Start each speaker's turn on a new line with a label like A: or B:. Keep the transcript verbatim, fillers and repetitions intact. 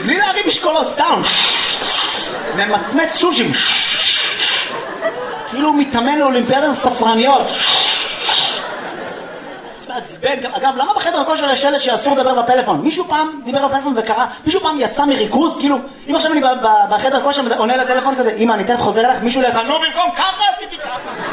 A: בלי להרים משקולות, סתם. ומצמץ שושים. כאילו הוא מתאמן לאולימפיאדת הספרניות. אגב, למה בחדר הכושר יש שלט שאסור לדבר בפלאפון? מישהו פעם דיבר בפלאפון וקרא, מישהו פעם יצא מריכוז, כאילו, אם עכשיו אני בחדר הכושר עונה לטלפון כזה, אמא, אני תכף חוזר אליך, מישהו לך, נו, במקום ככה עשיתי ככה.